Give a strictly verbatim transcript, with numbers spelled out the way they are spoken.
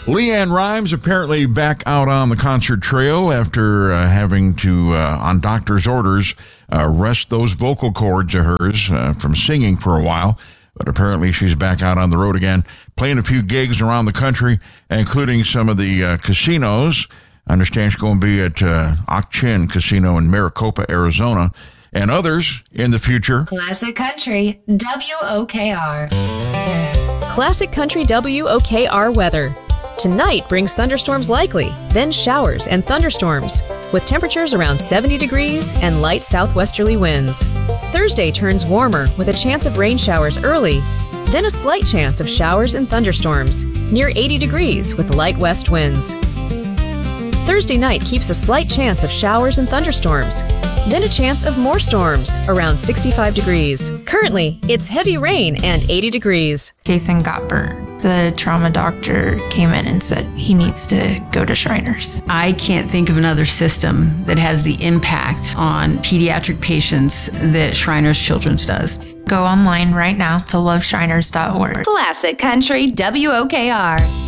LeAnn Rimes apparently back out on the concert trail after uh, having to, uh, on doctor's orders, uh, rest those vocal cords of hers uh, from singing for a while. But apparently she's back out on the road again, playing a few gigs around the country, including some of the uh, casinos. I understand she's going to be at uh, Ak-Chin Casino in Maricopa, Arizona, and others in the future. Classic Country, W O K R. Classic Country W O K R weather. Tonight brings thunderstorms likely, then showers and thunderstorms, with temperatures around seventy degrees and light southwesterly winds. Thursday turns warmer with a chance of rain showers early, then a slight chance of showers and thunderstorms, near eighty degrees with light west winds. Thursday night keeps a slight chance of showers and thunderstorms, then a chance of more storms, around sixty-five degrees. Currently, it's heavy rain and eighty degrees. Jason got burnt. The trauma doctor came in and said he needs to go to Shriners. I can't think of another system that has the impact on pediatric patients that Shriners Children's does. Go online right now to love shriners dot org. Classic Country, W O K R.